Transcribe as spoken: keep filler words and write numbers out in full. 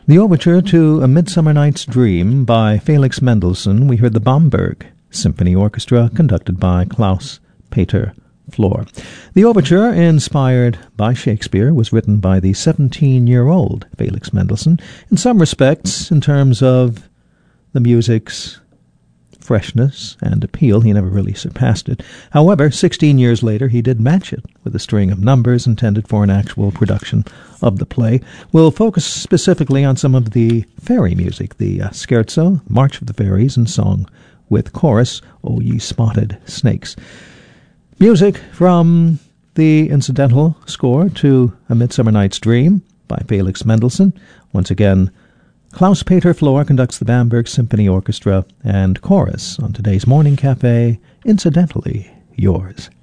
The overture to A Midsummer Night's Dream by Felix Mendelssohn. We heard the Bamberg Symphony Orchestra, conducted by Klaus-Peter Flor. The overture, inspired by Shakespeare, was written by the seventeen-year-old Felix Mendelssohn. In some respects, in terms of the music's freshness and appeal, he never really surpassed it. However, sixteen years later, he did match it with a string of numbers intended for an actual production of the play. We'll focus specifically on some of the fairy music, the uh, scherzo, March of the Fairies, and song with chorus, O Ye Spotted Snakes. Music from the incidental score to A Midsummer Night's Dream by Felix Mendelssohn. Once again, Klaus-Peter Flor conducts the Bamberg Symphony Orchestra and chorus on today's Morning Cafe, Incidentally Yours.